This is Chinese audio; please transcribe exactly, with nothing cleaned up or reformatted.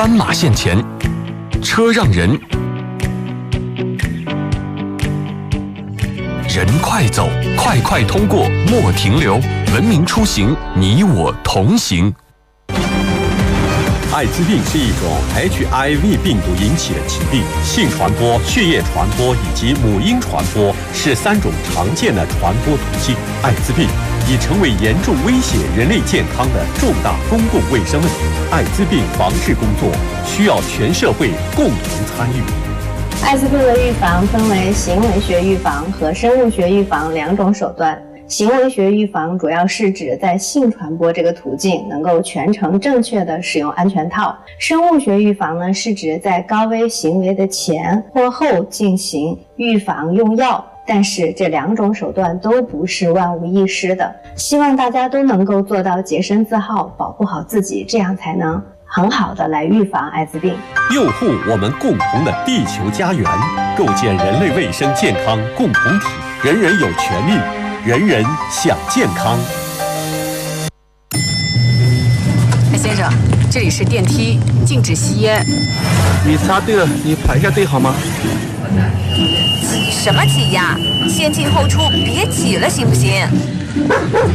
斑马线前，车让人，人快走，快快通过，莫停留。文明出行，你我同行。 艾滋病是一种 H I V 病毒引起的疾病，性传播、血液传播以及母婴传播是三种常见的传播途径。艾滋病已成为严重威胁人类健康的重大公共卫生问题。艾滋病防治工作需要全社会共同参与。 艾滋病的预防分为行为学预防和生物学预防两种手段。行为学预防主要是指在性传播这个途径能够全程正确的使用安全套。生物学预防呢，是指在高危行为的前或后进行预防用药。但是这两种手段都不是万无一失的，希望大家都能够做到洁身自好，保护好自己，这样才能很好的来预防艾滋病， 拥护我们共同的地球家园，构建人类卫生健康共同体。人人有权利，人人享健康。 哎，先生，这里是电梯，禁止吸烟。 你插队了，你排一下队好吗？ 挤什么挤呀？先进后出，别挤了，行不行？